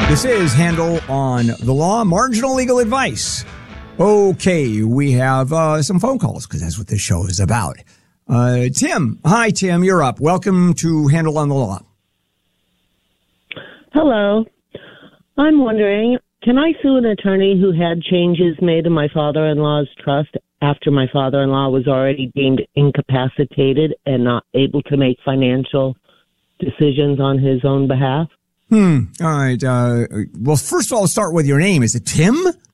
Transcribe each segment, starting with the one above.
This is Handel on the Law, marginal legal advice. Okay, we have some phone calls because that's what this show is about. Tim. Hi, Tim. You're up. Welcome to Handel on the Law. Hello. I'm wondering, can I sue an attorney who had changes made in my father-in-law's trust after my father-in-law was already deemed incapacitated and not able to make financial decisions on his own behalf? All right. Well, first of all, start with your name. Is it Tim?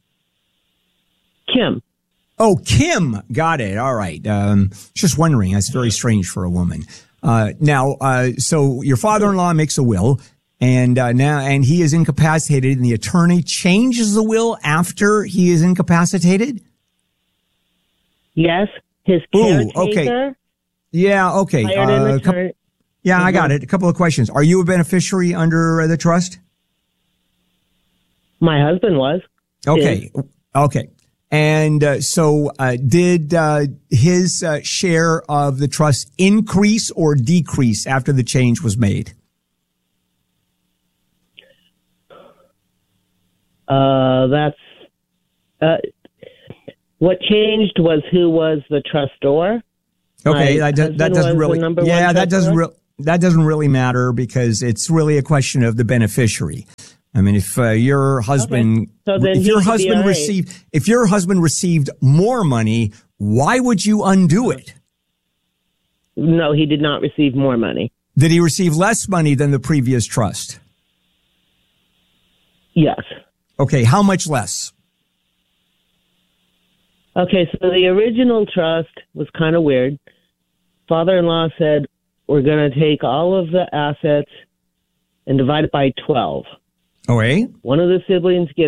Kim. Oh, Kim. Got it. All right. Just wondering. That's very strange for a woman. So your father-in-law makes a will, and he is incapacitated, and the attorney changes the will after he is incapacitated? Yes. His caretaker. Okay. Yeah, okay. Hired an attorney. Yeah, I got it. A couple of questions. Are you a beneficiary under the trust? My husband was. Okay. Okay. And did his share of the trust increase or decrease after the change was made? What changed was who was the trustor. Okay, that doesn't really. Yeah, that doesn't really matter because it's really a question of the beneficiary. I mean, if your husband, if your husband received more money, why would you undo it? No, he did not receive more money. Did he receive less money than the previous trust? Yes. Okay, how much less? Okay, so the original trust was kind of weird. Father-in-law said, we're going to take all of the assets and divide it by 12. Okay. One of the siblings gets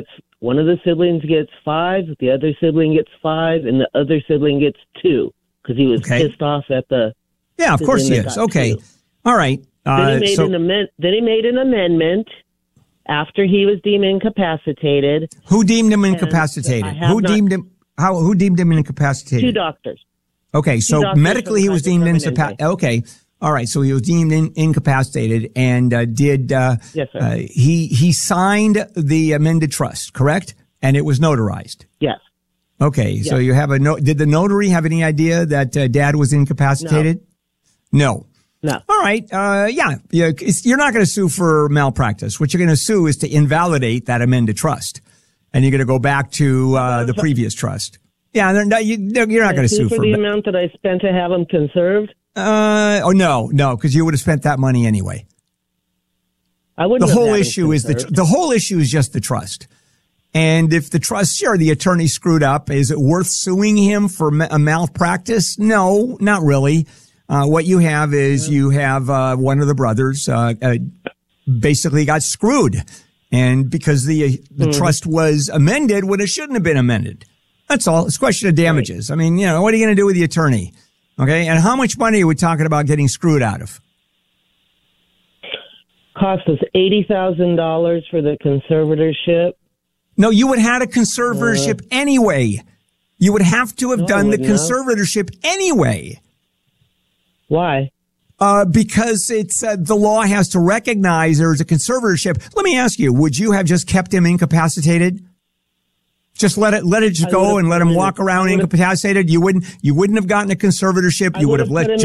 5, the other sibling gets 5, and the other sibling gets 2 because he was pissed off at the. Yeah, of course he is. Okay. 2. All right. Then he made an amendment after he was deemed incapacitated. Who deemed him incapacitated? Who deemed him incapacitated? 2 doctors. Okay, so medically he was deemed incapacitated. Okay. All right, so he was deemed incapacitated, and yes, sir. He signed the amended trust, correct? And it was notarized. Yes. Okay, yes. So you have did the notary have any idea that Dad was incapacitated? No. All right. You're not going to sue for malpractice. What you're going to sue is to invalidate that amended trust, and you're going to go back to the previous trust. Yeah, you're not going to sue for the amount that I spent to have him conserved. No, because you would have spent that money anyway. I wouldn't. The whole issue is just the trust. And if the trust, sure, the attorney screwed up, is it worth suing him for a malpractice? No, not really. What you have is one of the brothers basically got screwed, and because the trust was amended when it shouldn't have been amended. That's all. It's a question of damages. Right. I mean, what are you going to do with the attorney? Okay, and how much money are we talking about getting screwed out of? Cost us $80,000 for the conservatorship. No, you would have had a conservatorship anyway. You would have to have done the conservatorship anyway. Why? Because it's the law has to recognize there's a conservatorship. Let me ask you: would you have just kept him incapacitated? Just let it just go and let him walk around incapacitated. You wouldn't have gotten a conservatorship. You would have let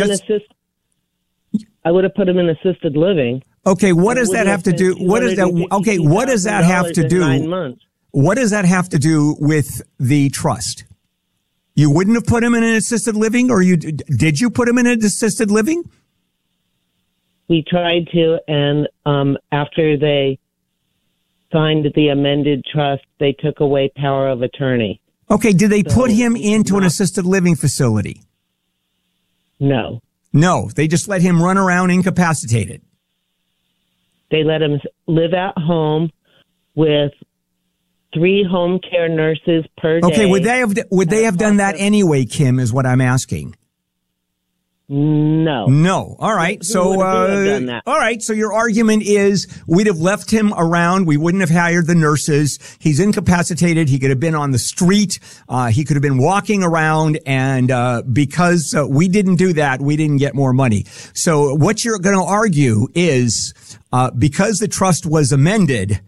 I would have put him in assisted living. Okay, what does that have to do? What does that? Okay, what does that have to do? 9 months. What does that have to do with the trust? You wouldn't have put him in an assisted living, or did you put him in an assisted living? We tried to, and after they signed the amended trust, they took away power of attorney. Okay, did they put him into an assisted living facility? No. No, they just let him run around incapacitated. They let him live at home with 3 home care nurses per day. Okay, would they have done that anyway, Kim, is what I'm asking. No. No. All right. So, all right. So your argument is we'd have left him around. We wouldn't have hired the nurses. He's incapacitated. He could have been on the street. He could have been walking around. And, because we didn't do that, we didn't get more money. So what you're going to argue is, because the trust was amended,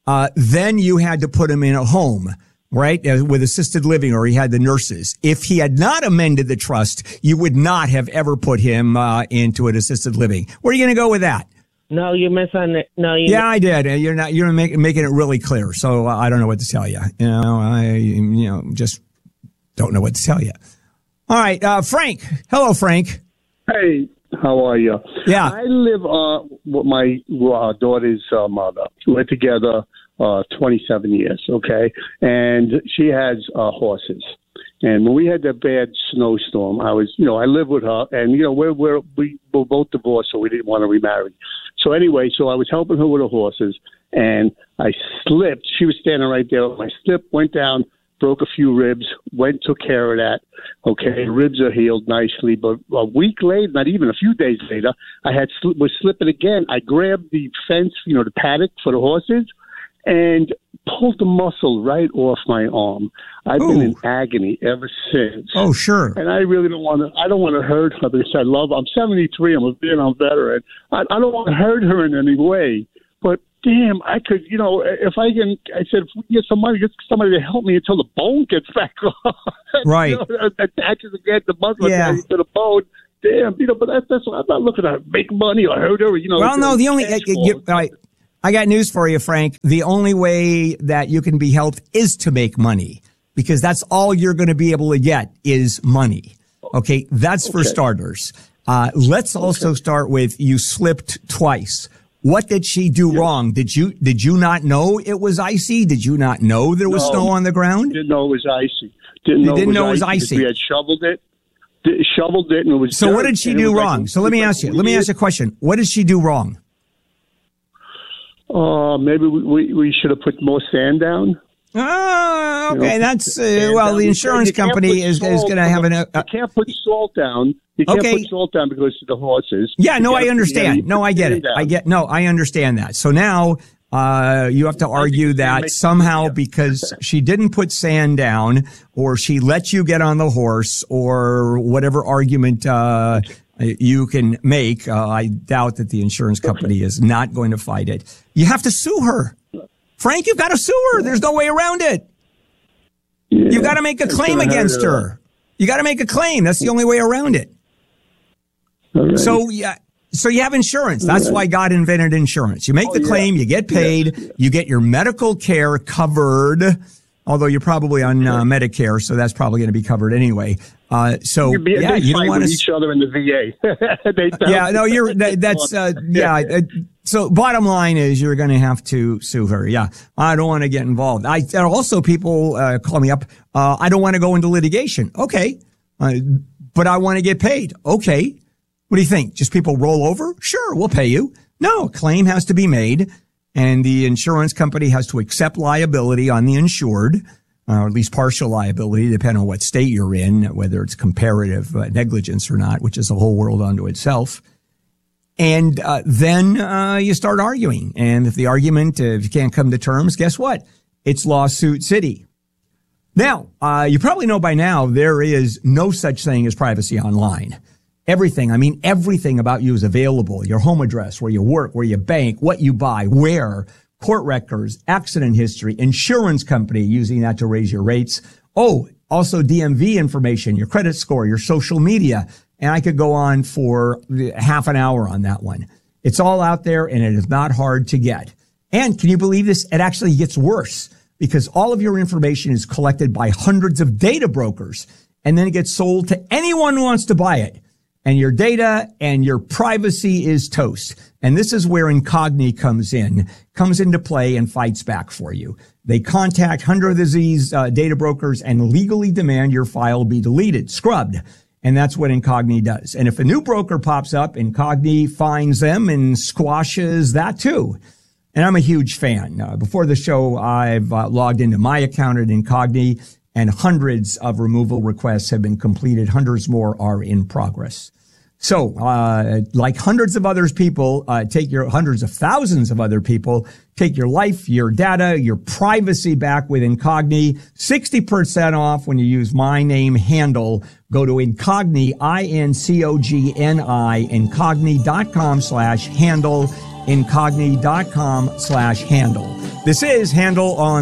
then you had to put him in a home, right, with assisted living, or he had the nurses. If he had not amended the trust, you would not have ever put him into an assisted living. Where are you going to go with that? No, you misunderstood. No, you. Yeah, I did. You're making it really clear. So I don't know what to tell you. I just don't know what to tell you. All right, Frank. Hello, Frank. Hey, how are you? Yeah. I live with my daughter's mother. We're together 27 years, okay? And she has horses. And when we had that bad snowstorm, I live with her, and we were both divorced, so we didn't want to remarry. So anyway, I was helping her with the horses, and I slipped. She was standing right there. I slipped, went down, broke a few ribs, took care of that. Okay, ribs are healed nicely, but a week later, not even a few days later, I was slipping again. I grabbed the fence, the paddock for the horses, and pulled the muscle right off my arm. I've been in agony ever since. Oh, sure. And I really don't want to hurt her because I'm 73. I'm a Vietnam veteran. I don't want to hurt her in any way. But damn, I could, if I can, I said, get somebody to help me until the bone gets back on. Right. Attaches again the muscle to the bone. Damn, but that's I'm not looking to make money or hurt her. Well, no, the only I got news for you, Frank. The only way that you can be helped is to make money, because that's all you're going to be able to get is money. Okay, that's for starters. Let's also start with, you slipped twice. What did she do wrong? Did you not know it was icy? Did you not know there was snow on the ground? Didn't know it was icy. Didn't know it was icy. We had shoveled it. And it was. So what did she do wrong? So let me ask you a question. What did she do wrong? Maybe we should have put more sand down. Oh, okay. That's the insurance company is going to have you can't put salt down. You can't put salt down because of the horses. Yeah, no, I understand. No, I get it. I understand that. So now you have to argue that somehow because she didn't put sand down, or she let you get on the horse, or whatever argument you can make. I doubt that the insurance company is not going to fight it. You have to sue her. Frank, you've got to sue her. There's no way around it. Yeah, you've got to make a claim against her. You got to make a claim. That's the only way around it. Right. So you have insurance. That's why God invented insurance. You make the claim, you get paid, you get your medical care covered, although you're probably on Medicare, so that's probably going to be covered anyway. You don't want to each other in the VA. So bottom line is you're going to have to sue her. Yeah. I don't want to get involved. Also people call me up. I don't want to go into litigation. Okay. But I want to get paid. Okay. What do you think? Just people roll over? Sure. We'll pay you. No, a claim has to be made, and the insurance company has to accept liability on the insured, or at least partial liability, depending on what state you're in, whether it's comparative negligence or not, which is a whole world unto itself. And then you start arguing. And if you can't come to terms, guess what? It's lawsuit city. Now, you probably know by now there is no such thing as privacy online. Everything about you is available. Your home address, where you work, where you bank, what you buy, where, court records, accident history, insurance company using that to raise your rates. Oh, also DMV information, your credit score, your social media. And I could go on for half an hour on that one. It's all out there, and it is not hard to get. And can you believe this? It actually gets worse, because all of your information is collected by hundreds of data brokers, and then it gets sold to anyone who wants to buy it. And your data and your privacy is toast. And this is where Incogni comes into play and fights back for you. They contact hundreds of these data brokers and legally demand your file be deleted, scrubbed. And that's what Incogni does. And if a new broker pops up, Incogni finds them and squashes that too. And I'm a huge fan. Before the show, I've logged into my account at Incogni, and hundreds of removal requests have been completed. Hundreds more are in progress. So, like hundreds of hundreds of thousands of other people, take your life, your data, your privacy back with Incogni. 60% off when you use my name handle. Go to Incogni, Incogni, Incogni.com/handle. incogni.com/handle. This is Handle on